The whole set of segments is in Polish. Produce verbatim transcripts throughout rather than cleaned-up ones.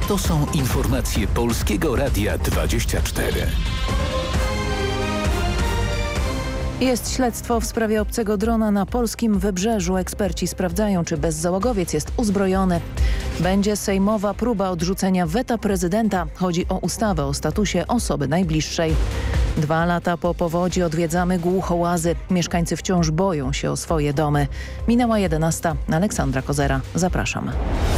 To są informacje Polskiego Radia dwadzieścia cztery. Jest śledztwo w sprawie obcego drona na polskim wybrzeżu. Eksperci sprawdzają, czy bezzałogowiec jest uzbrojony. Będzie sejmowa próba odrzucenia weta prezydenta. Chodzi o ustawę o statusie osoby najbliższej. Dwa lata po powodzi odwiedzamy Głuchołazy. Mieszkańcy wciąż boją się o swoje domy. Minęła jedenasta. Aleksandra Kozera. Zapraszam.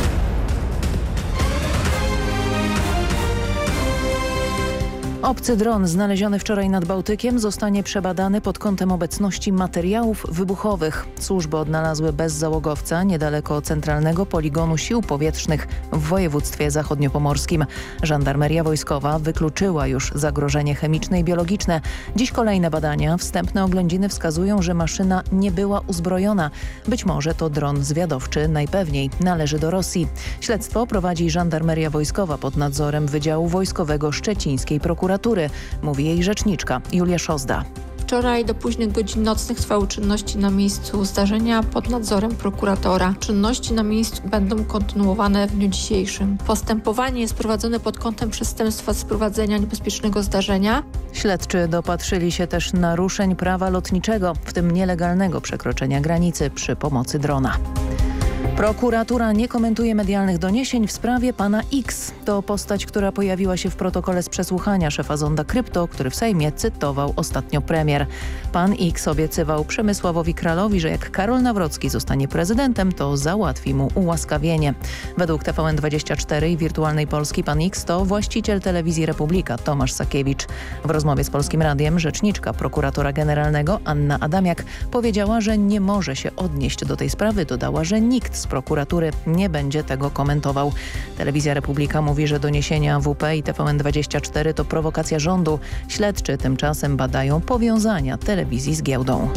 Obcy dron znaleziony wczoraj nad Bałtykiem zostanie przebadany pod kątem obecności materiałów wybuchowych. Służby odnalazły bezzałogowca niedaleko centralnego poligonu sił powietrznych w województwie zachodniopomorskim. Żandarmeria wojskowa wykluczyła już zagrożenie chemiczne i biologiczne. Dziś kolejne badania. Wstępne oględziny wskazują, że maszyna nie była uzbrojona. Być może to dron zwiadowczy, najpewniej należy do Rosji. Śledztwo prowadzi Żandarmeria wojskowa pod nadzorem Wydziału Wojskowego Szczecińskiej Prokuratury. Mówi jej rzeczniczka Julia Szozda. Wczoraj do późnych godzin nocnych trwały czynności na miejscu zdarzenia pod nadzorem prokuratora. Czynności na miejscu będą kontynuowane w dniu dzisiejszym. Postępowanie jest prowadzone pod kątem przestępstwa sprowadzenia niebezpiecznego zdarzenia. Śledczy dopatrzyli się też naruszeń prawa lotniczego, w tym nielegalnego przekroczenia granicy przy pomocy drona. Prokuratura nie komentuje medialnych doniesień w sprawie pana X. To postać, która pojawiła się w protokole z przesłuchania szefa Zonda Krypto, który w Sejmie cytował ostatnio premier. Pan X obiecywał Przemysławowi Kralowi, że jak Karol Nawrocki zostanie prezydentem, to załatwi mu ułaskawienie. Według T V N dwadzieścia cztery i Wirtualnej Polski pan X to właściciel telewizji Republika Tomasz Sakiewicz. W rozmowie z Polskim Radiem rzeczniczka prokuratora generalnego Anna Adamiak powiedziała, że nie może się odnieść do tej sprawy. Dodała, że nikt z prokuratury nie będzie tego komentował. Telewizja Republika mówi, że doniesienia W P i T V N dwadzieścia cztery to prowokacja rządu. Śledczy tymczasem badają powiązania telewizji z giełdą.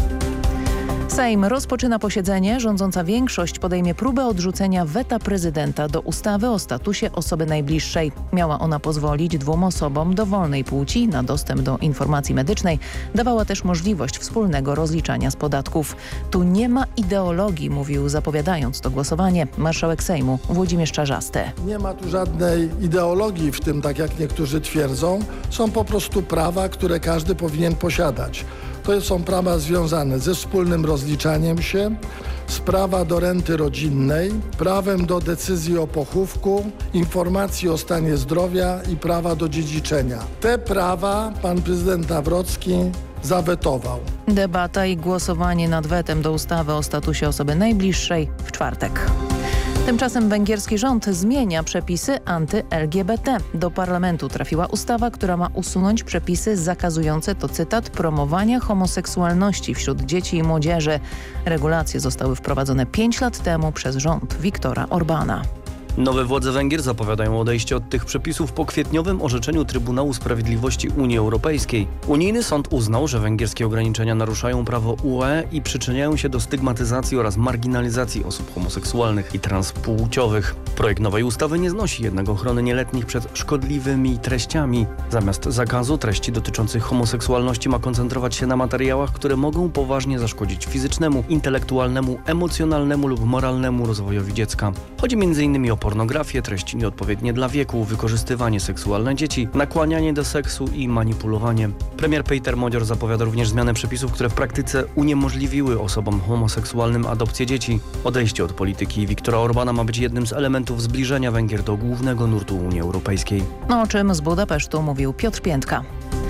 Sejm rozpoczyna posiedzenie. Rządząca większość podejmie próbę odrzucenia weta prezydenta do ustawy o statusie osoby najbliższej. Miała ona pozwolić dwóm osobom dowolnej płci na dostęp do informacji medycznej. Dawała też możliwość wspólnego rozliczania z podatków. Tu nie ma ideologii, mówił zapowiadając to głosowanie marszałek Sejmu Włodzimierz Czarzasty. Nie ma tu żadnej ideologii w tym, tak jak niektórzy twierdzą. Są po prostu prawa, które każdy powinien posiadać. To są prawa związane ze wspólnym rozliczaniem się, z prawa do renty rodzinnej, prawem do decyzji o pochówku, informacji o stanie zdrowia i prawa do dziedziczenia. Te prawa pan prezydent Nawrocki zawetował. Debata i głosowanie nad wetem do ustawy o statusie osoby najbliższej w czwartek. Tymczasem węgierski rząd zmienia przepisy anty-L G B T. Do parlamentu trafiła ustawa, która ma usunąć przepisy zakazujące, to cytat, promowania homoseksualności wśród dzieci i młodzieży. Regulacje zostały wprowadzone pięć lat temu przez rząd Viktora Orbana. Nowe władze Węgier zapowiadają odejście od tych przepisów po kwietniowym orzeczeniu Trybunału Sprawiedliwości Unii Europejskiej. Unijny sąd uznał, że węgierskie ograniczenia naruszają prawo U E i przyczyniają się do stygmatyzacji oraz marginalizacji osób homoseksualnych i transpłciowych. Projekt nowej ustawy nie znosi jednak ochrony nieletnich przed szkodliwymi treściami. Zamiast zakazu treści dotyczących homoseksualności ma koncentrować się na materiałach, które mogą poważnie zaszkodzić fizycznemu, intelektualnemu, emocjonalnemu lub moralnemu rozwojowi dziecka. Chodzi między innymi o pornografię, treści nieodpowiednie dla wieku, wykorzystywanie seksualne dzieci, nakłanianie do seksu i manipulowanie. Premier Peter Modzior zapowiada również zmianę przepisów, które w praktyce uniemożliwiły osobom homoseksualnym adopcję dzieci. Odejście od polityki Viktora Orbana ma być jednym z elementów zbliżenia Węgier do głównego nurtu Unii Europejskiej. No, o czym z Budapesztu mówił Piotr Piętka.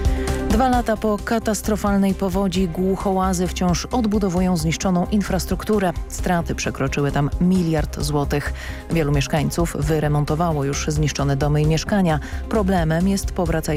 Dwa lata po katastrofalnej powodzi Głuchołazy wciąż odbudowują zniszczoną infrastrukturę. Straty przekroczyły tam miliard złotych. Wielu mieszkańców wyremontowało już zniszczone domy i mieszkania. Problemem jest powracający